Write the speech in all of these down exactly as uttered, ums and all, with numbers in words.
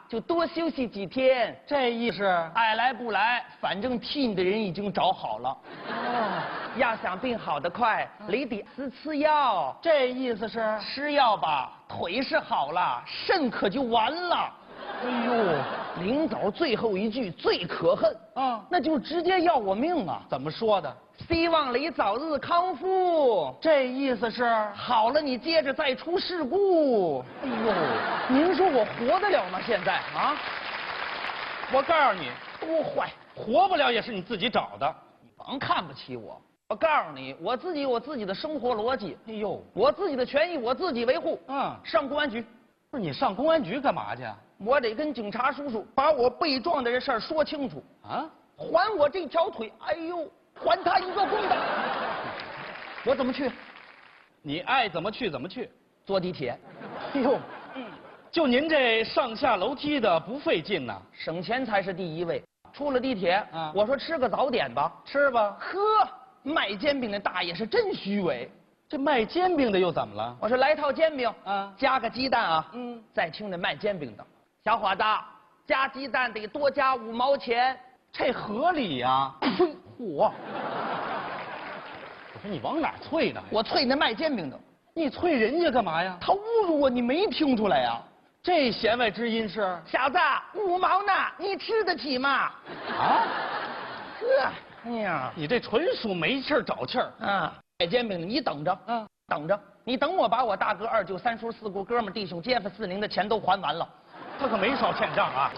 就多休息几天。 这意思？ 爱来不来，反正替你的人已经找好了。哦，要想病好得快，你得吃吃药。 这意思是？ 吃药吧，腿是好了，肾可就完了。哎呦，临走最后一句最可恨， 嗯， 那就直接要我命啊！ 怎么说的？ 希望你早日康复。 这意思是好了，你接着再出事故。哎呦，您说我活得了吗？现在啊， 我告诉你， 多坏， 活不了也是你自己找的。 你甭看不起我。我告诉你，我自己有我自己的生活逻辑。 哎呦， 我自己的权益我自己维护。 嗯， 上公安局。 不是你上公安局干嘛去？ 我得跟警察叔叔把我被撞的这事儿说清楚啊！ 还我这条腿，哎呦，还他一个公道！我怎么去？ 你爱怎么去怎么去。 坐地铁。 哎呦，嗯，就您这上下楼梯的不费劲呐， 省钱才是第一位。出了地铁， 啊， 我说吃个早点吧， 吃吧。 呵，卖煎饼的大爷是真虚伪。 这卖煎饼的又怎么了？ 我说来套煎饼， 啊， 加个鸡蛋啊。 嗯， 再听那卖煎饼的，小伙子，加鸡蛋得多加五毛钱， 这合理呀。 呸！我， 我说你往哪啐呢？ 我啐那卖煎饼的。 你啐人家干嘛呀？ 他侮辱我，你没听出来呀？ 这弦外之音是？ 小子，五毛呢，你吃得起吗？ 啊？ 呵，哎呀， 你这纯属没气儿找气儿啊！卖煎饼的，你等着， 嗯， 等着，你等我把我大哥、二舅、三叔、四姑、哥们、弟兄、街坊、四邻的钱都还完了， 他可没少欠账啊。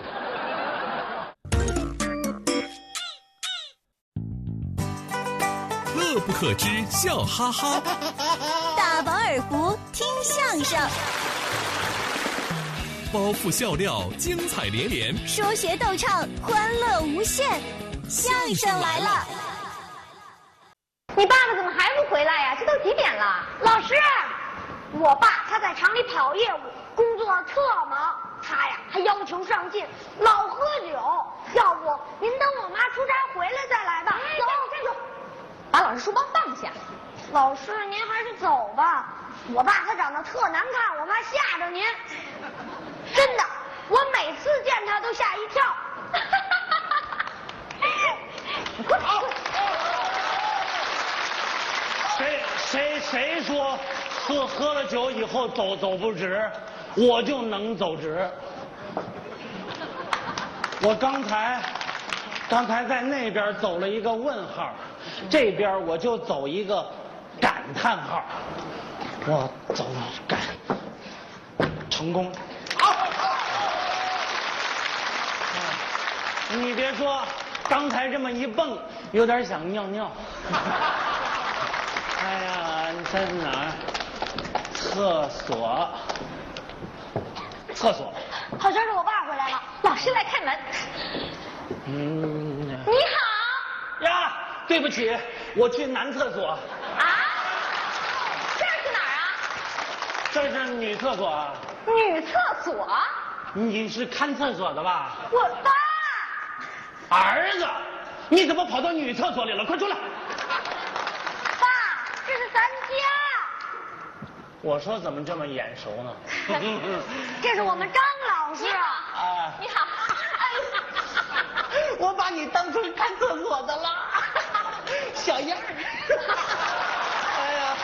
乐不可支，笑哈哈。 大饱耳福，听相声。 包袱笑料，精彩连连。 说学逗唱，欢乐无限。相声来了！ 你爸爸怎么还不回来呀？这都几点了？老师，我爸他在厂里跑业务，工作特忙，他呀还要求上进，老喝酒。要不您等我妈出差回来再来吧。走，站住！ 把老师书包放下。 老师，您还是走吧。我爸他长得特难看，我怕吓着您。真的，我每次见他都吓一跳。你快跑！ 谁谁谁说喝喝了酒以后走走不直，我就能走直。我刚才刚才在那边走了一个问号，这边我就走一个感叹号。我走感成功。你别说，刚才这么一蹦，有点想尿尿。哎呀，你在哪儿？厕所。厕所。 好像是我爸回来了， 老师来开门。 嗯。 你好。 呀，对不起，我去男厕所。 啊？这是哪儿啊？ 这是女厕所啊。 女厕所？ 你是看厕所的吧？ 我爸。 儿子，你怎么跑到女厕所里了？快出来！ 爸，这是咱家。 我说怎么这么眼熟呢？ 这是我们张老师。 啊， 你好。 我把你当成看厕所的了，小样儿。哎呀，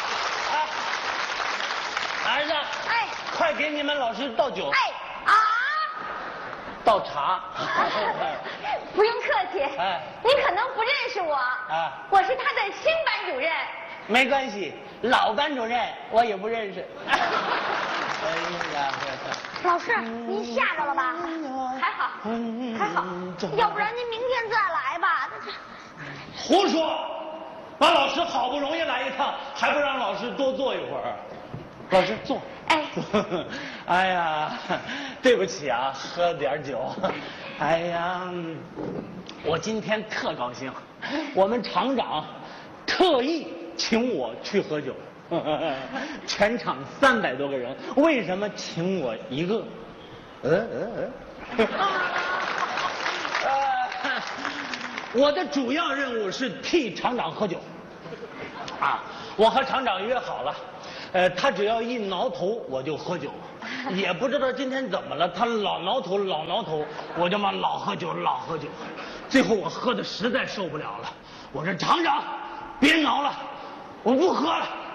哎，儿子， 哎， 快给你们老师倒酒。 哎啊， 倒茶。 不用客气。 哎， 您可能不认识我。 啊， 我是他的新班主任。 没关系，老班主任我也不认识。哎呀， 老师，您吓着了吧？还好，还好，要不然您明天再来吧。 胡说！把老师好不容易来一趟，还不让老师多坐一会儿？老师坐。 哎， 哎呀，对不起啊，喝点酒。哎呀，我今天特高兴，我们厂长特意请我去喝酒。全场三百多个人，为什么请我一个？嗯嗯嗯。呃，我的主要任务是替厂长喝酒。啊，我和厂长约好了，呃，他只要一挠头我就喝酒。 也不知道今天怎么了，他老挠头老挠头，我就嘛老喝酒老喝酒，最后我喝的实在受不了了，我说厂长，别挠了，我不喝了。